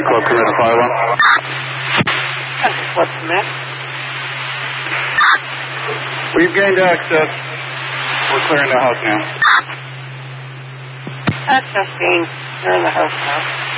Country Club, commit to 5-1. Country Club, commit. We've gained access. We're clearing the house now. Access gained. Clearing the house now.